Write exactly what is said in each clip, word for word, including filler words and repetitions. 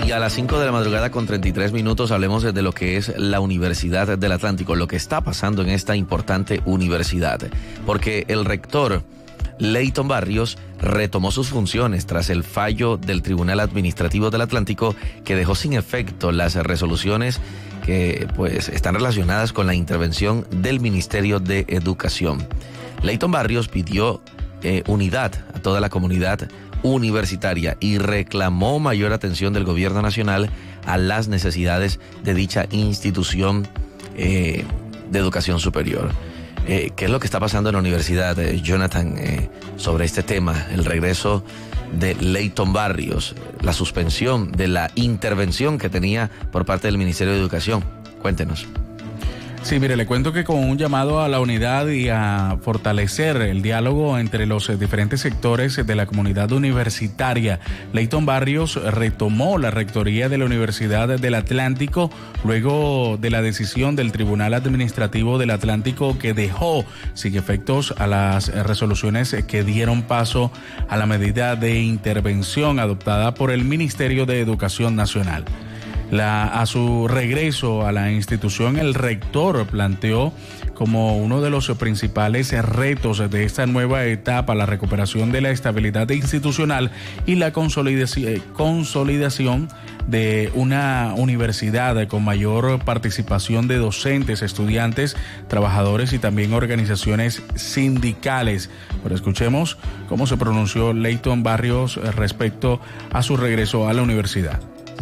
Y a las cinco de la madrugada con treinta y tres minutos hablemos de lo que es la Universidad del Atlántico, lo que está pasando en esta importante universidad. Porque el rector Leighton Barrios retomó sus funciones tras el fallo del Tribunal Administrativo del Atlántico que dejó sin efecto las resoluciones que pues están relacionadas con la intervención del Ministerio de Educación. Leighton Barrios pidió eh, unidad a toda la comunidad universitaria y reclamó mayor atención del gobierno nacional a las necesidades de dicha institución eh, de educación superior. Eh, ¿Qué es lo que está pasando en la universidad, eh, Jonathan, eh, sobre este tema? El regreso de Leighton Barrios, la suspensión de la intervención que tenía por parte del Ministerio de Educación. Cuéntenos. Sí, mire, le cuento que con un llamado a la unidad y a fortalecer el diálogo entre los diferentes sectores de la comunidad universitaria, Leighton Barrios retomó la rectoría de la Universidad del Atlántico luego de la decisión del Tribunal Administrativo del Atlántico que dejó sin efectos a las resoluciones que dieron paso a la medida de intervención adoptada por el Ministerio de Educación Nacional. La, a su regreso a la institución, el rector planteó como uno de los principales retos de esta nueva etapa la recuperación de la estabilidad institucional y la consolidación, consolidación de una universidad con mayor participación de docentes, estudiantes, trabajadores y también organizaciones sindicales. Pero escuchemos cómo se pronunció Leighton Barrios respecto a su regreso a la universidad.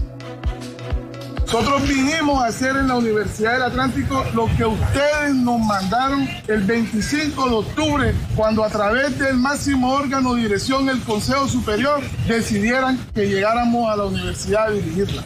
Nosotros vinimos a hacer en la Universidad del Atlántico lo que ustedes nos mandaron el veinticinco de octubre, cuando a través del máximo órgano de dirección, el Consejo Superior, decidieran que llegáramos a la universidad a dirigirla.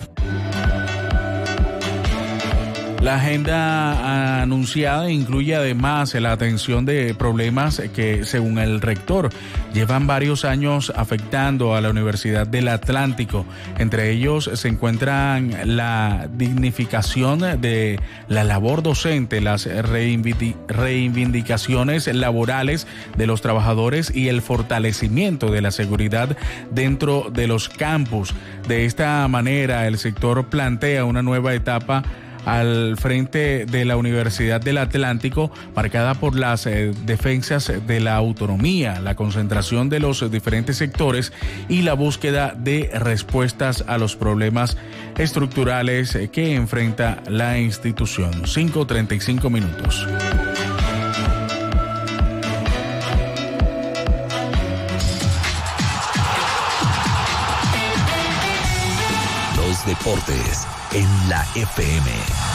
La agenda anunciada incluye además la atención de problemas que, según el rector, llevan varios años afectando a la Universidad del Atlántico. Entre ellos se encuentran la dignificación de la labor docente, las reivindicaciones laborales de los trabajadores y el fortalecimiento de la seguridad dentro de los campus. De esta manera, el sector plantea una nueva etapa al frente de la Universidad del Atlántico, marcada por las eh, defensas de la autonomía, la concentración de los diferentes sectores y la búsqueda de respuestas a los problemas estructurales eh, que enfrenta la institución. cinco treinta y cinco minutos. Los deportes en la F M.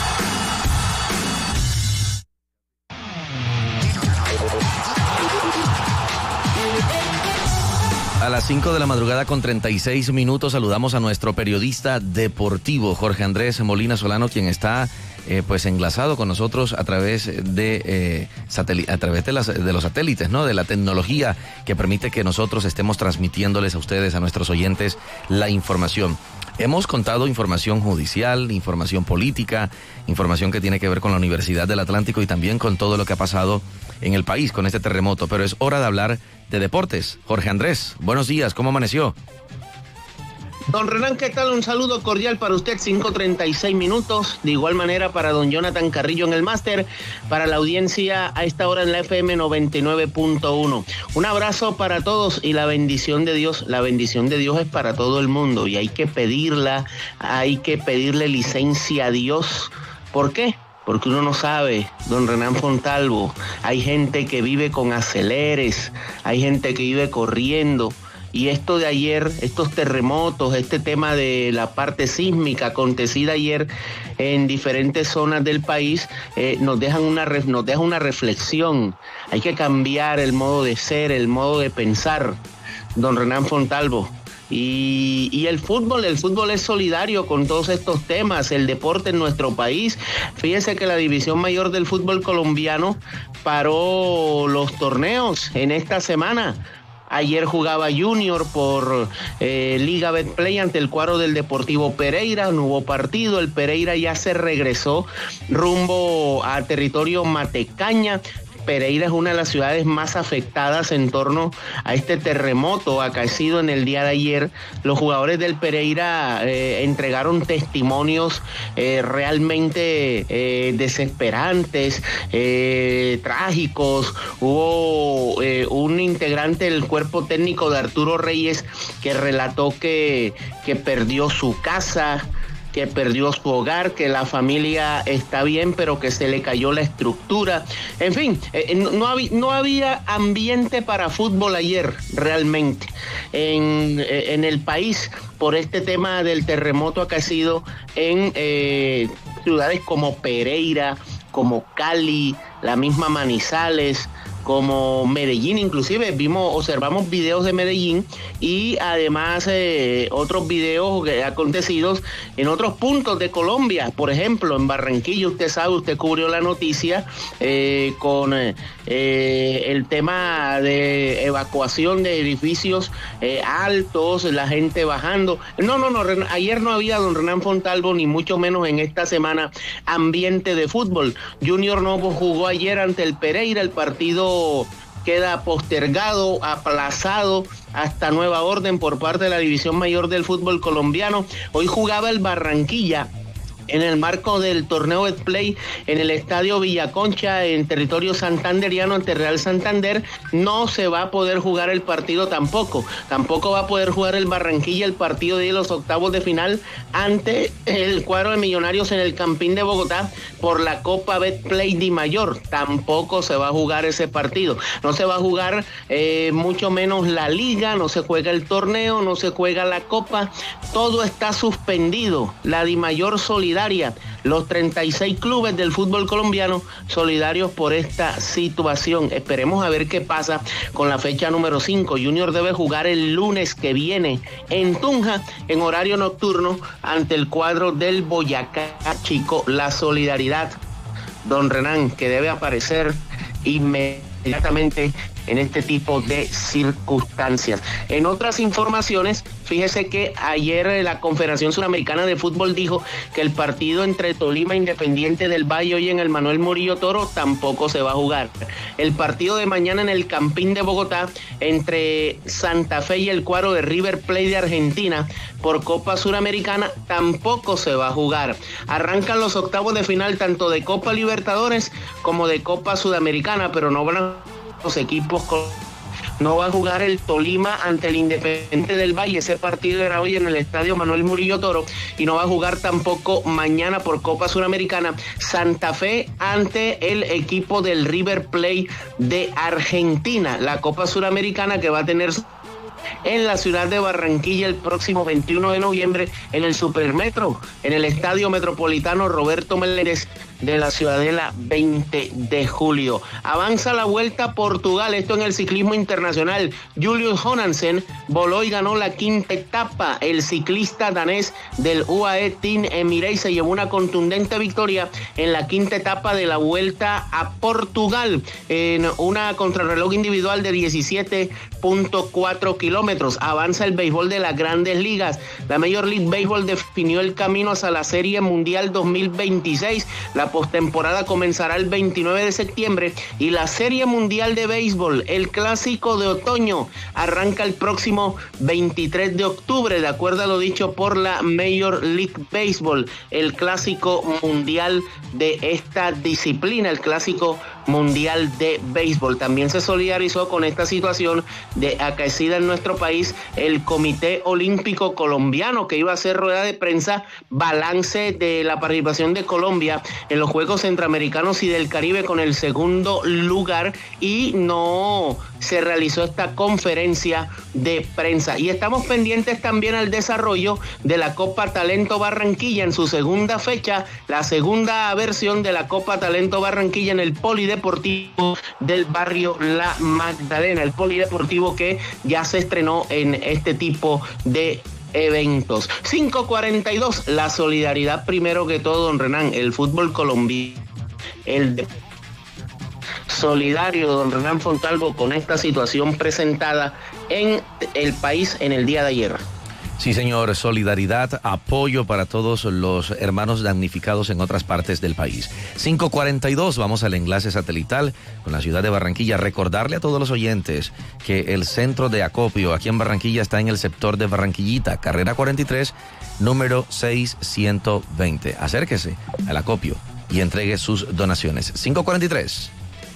A las cinco de la madrugada con treinta y seis minutos saludamos a nuestro periodista deportivo Jorge Andrés Molina Solano, quien está eh, pues enlazado con nosotros a través de eh, satél- a través de, las, de los satélites, ¿no? De la tecnología que permite que nosotros estemos transmitiéndoles a ustedes, a nuestros oyentes, la información. Hemos contado información judicial, información política, información que tiene que ver con la Universidad del Atlántico y también con todo lo que ha pasado en el país con este terremoto, pero es hora de hablar de deportes. Jorge Andrés, buenos días, ¿cómo amaneció? Don Renan, ¿qué tal? Un saludo cordial para usted, cinco treinta y seis minutos. De igual manera para don Jonathan Carrillo en el máster, para la audiencia a esta hora en la F M noventa y nueve punto uno. Un abrazo para todos y la bendición de Dios. La bendición de Dios es para todo el mundo y hay que pedirla, hay que pedirle licencia a Dios. ¿Por qué? Porque uno no sabe, don Renan Fontalvo, hay gente que vive con aceleres, hay gente que vive corriendo. Y esto de ayer, estos terremotos, este tema de la parte sísmica acontecida ayer en diferentes zonas del país, eh, nos dejan una nos deja una reflexión. Hay que cambiar el modo de ser, el modo de pensar, don Renan Fontalvo. Y, y el fútbol, el fútbol es solidario con todos estos temas, el deporte en nuestro país. Fíjense que la división mayor del fútbol colombiano paró los torneos en esta semana. Ayer jugaba Junior por eh, Liga Betplay ante el cuadro del Deportivo Pereira, no hubo partido, el Pereira ya se regresó rumbo a territorio Matecaña. Pereira es una de las ciudades más afectadas en torno a este terremoto acaecido en el día de ayer. Los jugadores del Pereira eh, entregaron testimonios eh, realmente eh, desesperantes, eh, trágicos. Hubo eh, un integrante del cuerpo técnico de Arturo Reyes que relató que, que perdió su casa, que perdió su hogar, que la familia está bien, pero que se le cayó la estructura. En fin, eh, no, había, no había ambiente para fútbol ayer, realmente, en, en el país, por este tema del terremoto acaecido en eh, ciudades como Pereira, como Cali, la misma Manizales, como Medellín. Inclusive vimos, observamos videos de Medellín y además eh, otros videos acontecidos en otros puntos de Colombia. Por ejemplo, en Barranquilla, usted sabe, usted cubrió la noticia eh, con eh, el tema de evacuación de edificios eh, altos, la gente bajando. No, no, no, ayer no había, don Renan Fontalvo, ni mucho menos en esta semana, ambiente de fútbol. Junior Novo jugó ayer ante el Pereira, el partido queda postergado, aplazado hasta nueva orden por parte de la División Mayor del fútbol colombiano. Hoy jugaba el Barranquilla en el marco del torneo Betplay en el estadio Villaconcha, en territorio santanderiano, ante Real Santander. No se va a poder jugar el partido tampoco. Tampoco va a poder jugar el Barranquilla el partido de los octavos de final ante el cuadro de Millonarios en el Campín de Bogotá por la Copa Betplay Di Mayor. Tampoco se va a jugar ese partido. No se va a jugar eh, mucho menos la liga, no se juega el torneo, no se juega la Copa. Todo está suspendido. La Di Mayor solidaria. Los treinta y seis clubes del fútbol colombiano solidarios por esta situación. Esperemos a ver qué pasa con la fecha número cinco. Junior debe jugar el lunes que viene en Tunja, en horario nocturno, ante el cuadro del Boyacá Chico. La solidaridad, don Renan, que debe aparecer inmediatamente en este tipo de circunstancias. En otras informaciones, fíjese que ayer la Confederación Suramericana de Fútbol dijo que el partido entre Tolima e Independiente del Valle hoy en el Manuel Murillo Toro tampoco se va a jugar. El partido de mañana en el Campín de Bogotá entre Santa Fe y el cuadro de River Plate de Argentina por Copa Suramericana tampoco se va a jugar. Arrancan los octavos de final tanto de Copa Libertadores como de Copa Sudamericana, pero no van a los equipos con... No va a jugar el Tolima ante el Independiente del Valle. Ese partido era hoy en el estadio Manuel Murillo Toro. Y no va a jugar tampoco mañana por Copa Suramericana Santa Fe ante el equipo del River Plate de Argentina. La Copa Suramericana que va a tener en la ciudad de Barranquilla el próximo veintiuno de noviembre en el Supermetro, en el Estadio Metropolitano Roberto Meléndez de la Ciudadela, veinte de julio. Avanza la Vuelta a Portugal, esto en el ciclismo internacional. Julius Johansen voló y ganó la quinta etapa. El ciclista danés del U A E Team Emirates se llevó una contundente victoria en la quinta etapa de la Vuelta a Portugal, en una contrarreloj individual de diecisiete punto cuatro kilómetros. Avanza el béisbol de las Grandes Ligas. La Major League Baseball definió el camino hacia la Serie Mundial dos mil veintiséis. La postemporada comenzará el veintinueve de septiembre y la Serie Mundial de Béisbol, el Clásico de Otoño, arranca el próximo veintitrés de octubre, de acuerdo a lo dicho por la Major League Baseball, el Clásico Mundial de esta disciplina, el Clásico Mundial de Béisbol. También se solidarizó con esta situación de acaecida en nuestro país el Comité Olímpico Colombiano, que iba a hacer rueda de prensa, balance de la participación de Colombia en los Juegos Centroamericanos y del Caribe con el segundo lugar, y no se realizó esta conferencia de prensa. Y estamos pendientes también al desarrollo de la Copa Talento Barranquilla en su segunda fecha, la segunda versión de la Copa Talento Barranquilla en el Polideportivo del barrio La Magdalena, el Polideportivo que ya se estrenó en este tipo de eventos. cinco cuarenta y dos, la solidaridad primero que todo, don Renan, el fútbol colombiano, el de solidario, don Renan Fontalvo, con esta situación presentada en el país en el día de ayer. Sí, señor, solidaridad, apoyo para todos los hermanos damnificados en otras partes del país. cinco cuarenta y dos, vamos al enlace satelital con la ciudad de Barranquilla. Recordarle a todos los oyentes que el centro de acopio aquí en Barranquilla está en el sector de Barranquillita, carrera cuarenta y tres, número seiscientos veinte. Acérquese al acopio y entregue sus donaciones. cinco cuarenta y tres.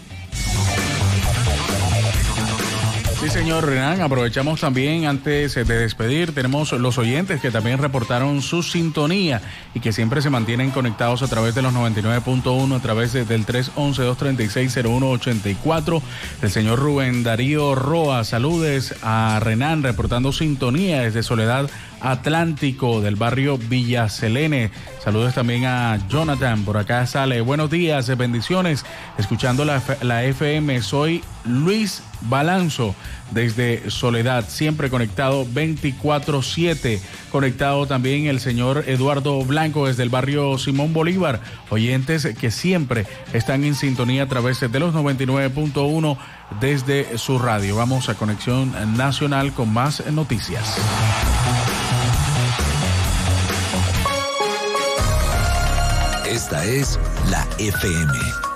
Sí, señor Renan, aprovechamos también antes de despedir, tenemos los oyentes que también reportaron su sintonía y que siempre se mantienen conectados a través de los noventa y nueve punto uno, a través de, del tres once, dos treinta y seis, cero uno ochenta y cuatro. El señor Rubén Darío Roa, saludes a Renan, reportando sintonía desde Soledad Atlántico del barrio Villa Selene. Saludos también a Jonathan, por acá sale. Buenos días, bendiciones, escuchando la, la F M. Soy Luis Balanzo desde Soledad, siempre conectado veinticuatro siete. Conectado también el señor Eduardo Blanco desde el barrio Simón Bolívar. Oyentes que siempre están en sintonía a través de los noventa y nueve punto uno desde su radio. Vamos a Conexión Nacional con más noticias. Esta es la F M.